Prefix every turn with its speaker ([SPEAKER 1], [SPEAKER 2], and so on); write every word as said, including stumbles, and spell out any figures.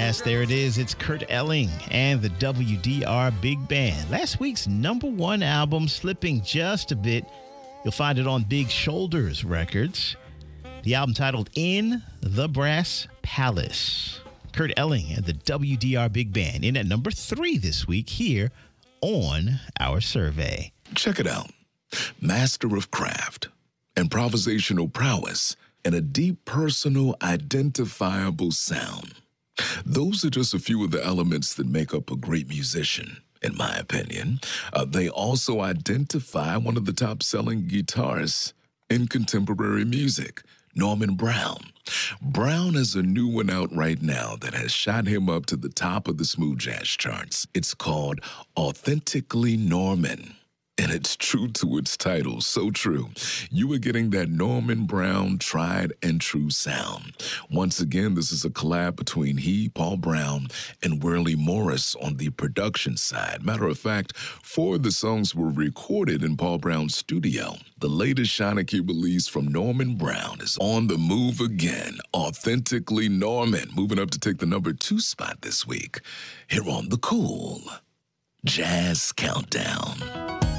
[SPEAKER 1] Yes, there it is. It's Kurt Elling and the W D R Big Band. Last week's number one album, slipping just a bit. You'll find it on Big Shoulders Records. The album titled In the Brass Palace. Kurt Elling and the W D R Big Band in at number three this week here on our survey.
[SPEAKER 2] Check it out. Master of craft, improvisational prowess, and a deep personal identifiable sound. Those are just a few of the elements that make up a great musician, in my opinion. Uh, they also identify one of the top-selling guitarists in contemporary music, Norman Brown. Brown has a new one out right now that has shot him up to the top of the smooth jazz charts. It's called Authentically Norman. And it's true to its title, so true. You are getting that Norman Brown tried and true sound. Once again, this is a collab between he, Paul Brown, and Worley Morris on the production side. Matter of fact, four of the songs were recorded in Paul Brown's studio. The latest Shanachie release from Norman Brown is on the move again. Authentically Norman, moving up to take the number two spot this week. Here on the Cool Jazz Countdown.